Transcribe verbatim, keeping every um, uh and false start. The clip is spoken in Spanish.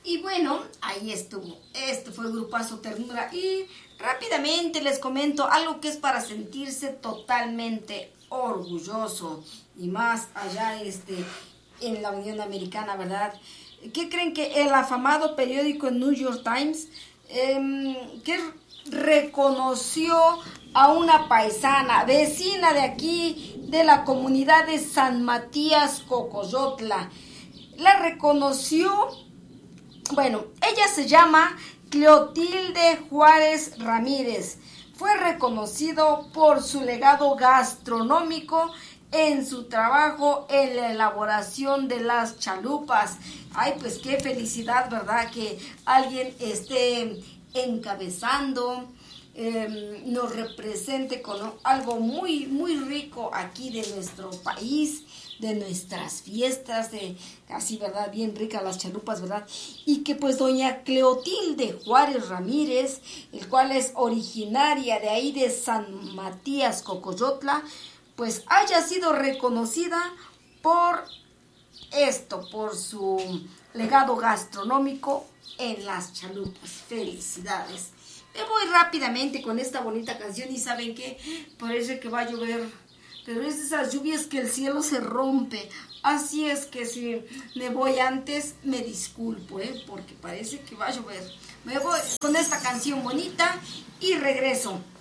Y bueno, ahí estuvo. Este fue el grupazo Ternura. Y rápidamente les comento algo que es para sentirse totalmente orgulloso. Y más allá este, en la Unión Americana, ¿verdad? ¿Qué creen que el afamado periódico New York Times, eh, que reconoció a una paisana, vecina de aquí, de la comunidad de San Matías Cocoyotla? La reconoció, bueno, ella se llama Clotilde Juárez Ramírez. Fue reconocido por su legado gastronómico en su trabajo en la elaboración de las chalupas. Ay, pues qué felicidad, ¿verdad? Que alguien esté encabezando, eh, nos represente con algo muy, muy rico aquí de nuestro país, de nuestras fiestas, de así, ¿verdad? Bien ricas las chalupas, ¿verdad? Y que pues doña Clotilde Juárez Ramírez, el cual es originaria de ahí de San Matías Cocoyotla, pues haya sido reconocida por esto, por su legado gastronómico en las chalupas. Felicidades. Me voy rápidamente con esta bonita canción y ¿saben qué? Parece que va a llover, pero es de esas lluvias que el cielo se rompe. Así es que si me voy antes, me disculpo, ¿eh? Porque parece que va a llover. Me voy con esta canción bonita y regreso.